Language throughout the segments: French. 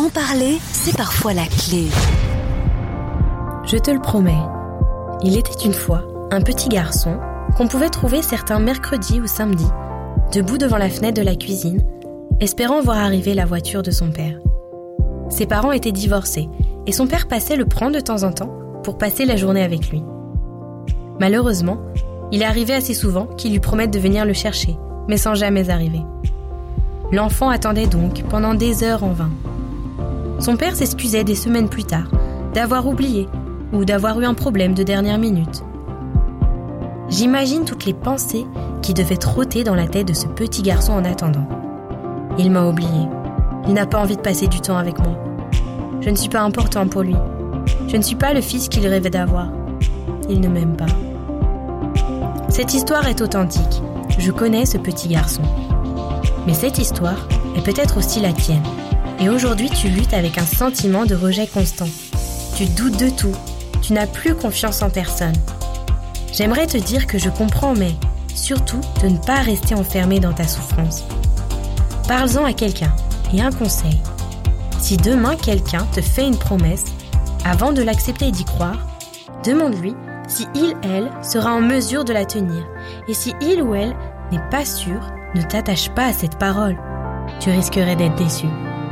En parler, c'est parfois la clé. Je te le promets, il était une fois un petit garçon qu'on pouvait trouver certains mercredis ou samedis, debout devant la fenêtre de la cuisine, espérant voir arriver la voiture de son père. Ses parents étaient divorcés et son père passait le prendre de temps en temps pour passer la journée avec lui. Malheureusement, il est arrivé assez souvent qu'il lui promette de venir le chercher, mais sans jamais arriver. L'enfant attendait donc pendant des heures en vain. Son père s'excusait des semaines plus tard d'avoir oublié ou d'avoir eu un problème de dernière minute. J'imagine toutes les pensées qui devaient trotter dans la tête de ce petit garçon en attendant. Il m'a oublié. Il n'a pas envie de passer du temps avec moi. Je ne suis pas important pour lui. Je ne suis pas le fils qu'il rêvait d'avoir. Il ne m'aime pas. Cette histoire est authentique. Je connais ce petit garçon. Mais cette histoire est peut-être aussi la tienne. Et aujourd'hui, tu luttes avec un sentiment de rejet constant. Tu doutes de tout. Tu n'as plus confiance en personne. J'aimerais te dire que je comprends, mais surtout de ne pas rester enfermé dans ta souffrance. Parle-en à quelqu'un et un conseil. Si demain quelqu'un te fait une promesse, avant de l'accepter et d'y croire, demande-lui si il, elle, sera en mesure de la tenir. Et si il ou elle n'est pas sûr, ne t'attache pas à cette parole. Tu risquerais d'être déçu.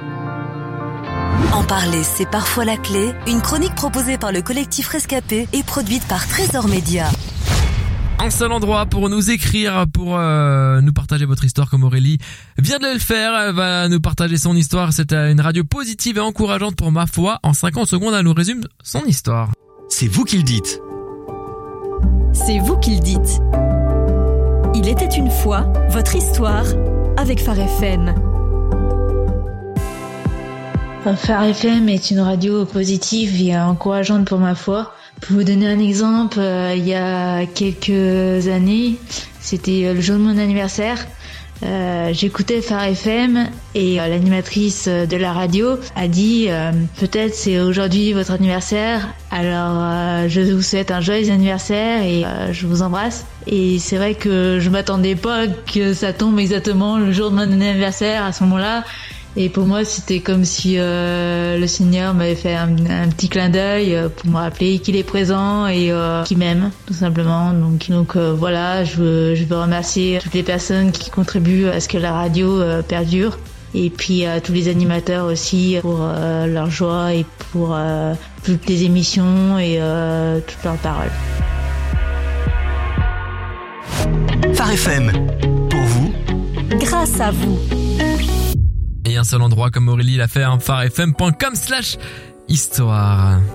En parler, c'est parfois la clé. Une chronique proposée par le collectif Rescapé et produite par Trésor Média. Un seul endroit pour nous écrire, pour nous partager votre histoire comme Aurélie vient de le faire. Elle va nous partager son histoire. C'est une radio positive et encourageante pour ma foi. En 50 secondes, elle nous résume son histoire. C'est vous qui le dites. C'est vous qui le dites. Il était une fois votre histoire avec Phare FM. Phare FM est une radio positive et encourageante pour ma foi. Pour vous donner un exemple, il y a quelques années, c'était le jour de mon anniversaire. J'écoutais Phare FM et l'animatrice de la radio a dit peut-être c'est aujourd'hui votre anniversaire, alors je vous souhaite un joyeux anniversaire et je vous embrasse. Et c'est vrai que je m'attendais pas que ça tombe exactement le jour de mon anniversaire à ce moment-là. Et pour moi, c'était comme si le Seigneur m'avait fait un petit clin d'œil pour me rappeler qu'il est présent et qu'il m'aime, tout simplement. Donc voilà, je veux remercier toutes les personnes qui contribuent à ce que la radio perdure. Et puis à tous les animateurs aussi pour leur joie et pour toutes les émissions et toutes leurs paroles. Phare FM, pour vous, Grâce à vous. Et un seul endroit comme Aurélie l'a fait, farfm.com/histoire.